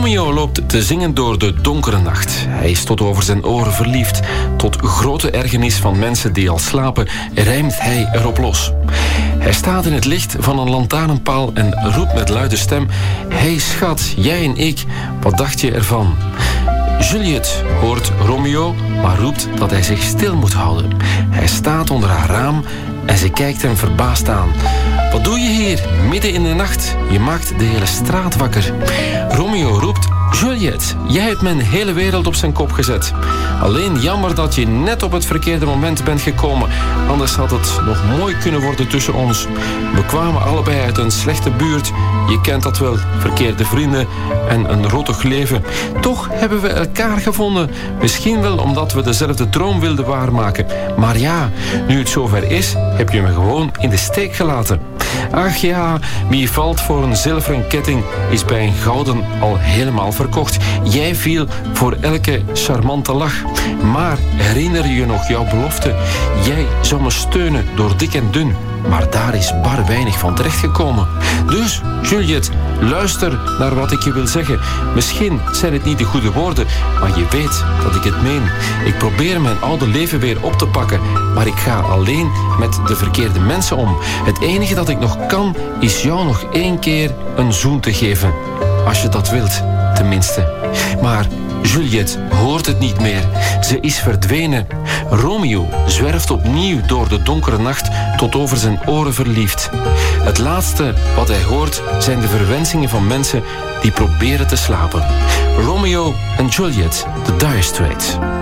Romeo loopt te zingen door de donkere nacht. Hij is tot over zijn oren verliefd. Tot grote ergernis van mensen die al slapen, rijmt hij erop los. Hij staat in het licht van een lantaarnpaal en roept met luide stem: "Hey schat, jij en ik, wat dacht je ervan?" Juliet hoort Romeo, maar roept dat hij zich stil moet houden. Hij staat onder haar raam en ze kijkt hem verbaasd aan. "Wat doe je hier, midden in de nacht? Je maakt de hele straat wakker." Romeo roept: "Juliet, jij hebt mijn hele wereld op zijn kop gezet. Alleen jammer dat je net op het verkeerde moment bent gekomen. Anders had het nog mooi kunnen worden tussen ons. We kwamen allebei uit een slechte buurt. Je kent dat wel, verkeerde vrienden en een rottig leven. Toch hebben we elkaar gevonden. Misschien wel omdat we dezelfde droom wilden waarmaken. Maar ja, nu het zover is, heb je me gewoon in de steek gelaten. Ach ja, wie valt voor een zilveren ketting is bij een gouden al helemaal verkocht. Jij viel voor elke charmante lach. Maar herinner je nog jouw belofte? Jij zou me steunen door dik en dun. Maar daar is bar weinig van terechtgekomen. Dus, Juliet, luister naar wat ik je wil zeggen. Misschien zijn het niet de goede woorden, maar je weet dat ik het meen. Ik probeer mijn oude leven weer op te pakken, maar ik ga alleen met de verkeerde mensen om. Het enige dat ik nog kan, is jou nog 1 keer een zoen te geven. Als je dat wilt, tenminste. Maar Juliet hoort het niet meer. Ze is verdwenen. Romeo zwerft opnieuw door de donkere nacht tot over zijn oren verliefd. Het laatste wat hij hoort zijn de verwensingen van mensen die proberen te slapen. Romeo en Juliet, The Dire Straits.